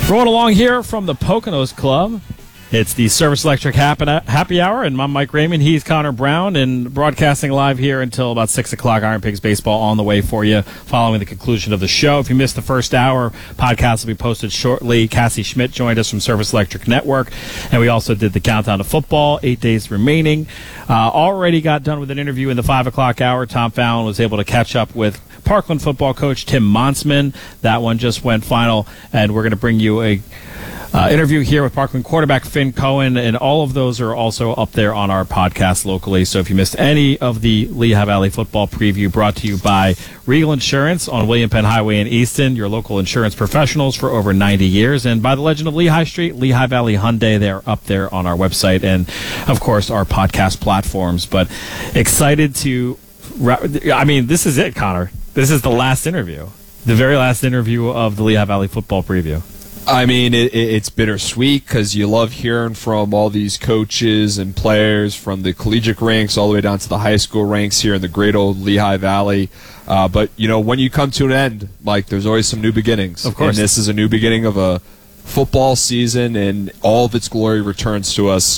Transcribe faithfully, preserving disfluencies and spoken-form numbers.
Rolling along here from the Poconos Club. It's the Service Electric Happy Hour, and I'm Mike Raymond. He's Connor Brown, and broadcasting live here until about six o'clock. Iron Pigs Baseball on the way for you following the conclusion of the show. If you missed the first hour, podcast will be posted shortly. Cassie Schmidt joined us from Service Electric Network, and we also did the countdown to football, eight days remaining. Uh, already got done with an interview in the five o'clock hour. Tom Fallon was able to catch up with Parkland football coach Tim Monsman. That one just went final, and we're going to bring you a Uh, interview here with Parkland quarterback Finn Cohen, and all of those are also up there on our podcast locally. So if you missed any of the Lehigh Valley football preview, brought to you by Regal Insurance on William Penn Highway in Easton, your local insurance professionals for over ninety years, and by the Legend of Lehigh Street, Lehigh Valley Hyundai. They're up there on our website and, of course, our podcast platforms. But excited to, I mean, this is it, Connor. This is the last interview, the very last interview of the Lehigh Valley football preview. I mean, it, it's bittersweet because you love hearing from all these coaches and players from the collegiate ranks all the way down to the high school ranks here in the great old Lehigh Valley. Uh, but, you know, when you come to an end, Mike, there's always some new beginnings. Of course. And this is a new beginning of a football season, and all of its glory returns to us